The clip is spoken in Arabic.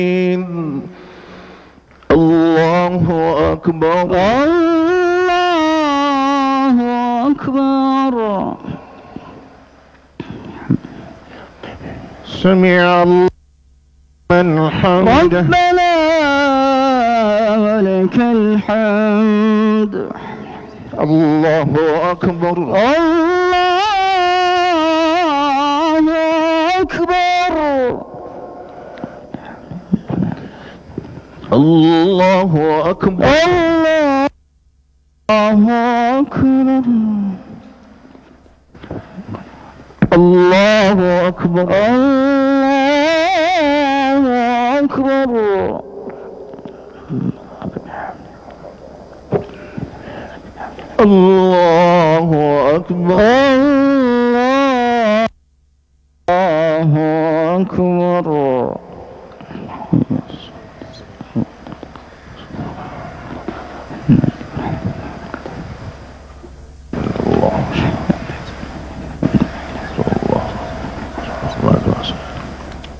الله أكبر الله أكبر. سمع الله من حمده ربنا ولك الحمد. الله أكبر الله أكبر. الله أكبر الله أكبر. الله أكبر الله أكبر. الله أكبر